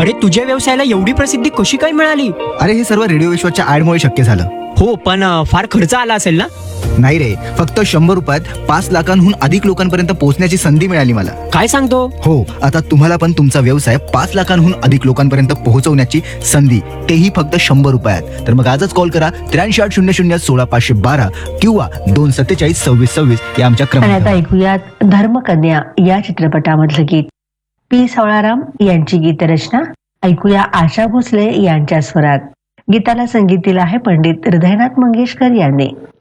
अरे तुझ्या व्यवसायाला एवढी प्रसिद्धी कशी काय मिळाली? अरे हे सर्व रेडिओ विश्वाच्या ऍडमुळे शक्य झालं. हो पण फार खर्च आला असेल ना? नाही रे, फक्त 100 रुपयात 5 लाखांहून अधिक लोकांपर्यंत पोहोचण्याची संधी मिळाली मला. काय सांगतो? हो, आता तुम्हाला पण तुमचा व्यवसाय 5 लाखांहून अधिक लोकांपर्यंत पोहोचवण्याची संधी, तेही फक्त 100 रुपयात. तर मग आजच कॉल करा 8380016512 किंवा 2472626 या आमच्या आणि आता क्रमांकावर. ऐकूयात धर्मकन्या या चित्रपटामधलं गीत. पी सावळाराम यांची गीतरचना. ऐकूया आशा भोसले यांच्या स्वरात. गीताला संगीत दिलं आहे पंडित हृदयनाथ मंगेशकर यांनी.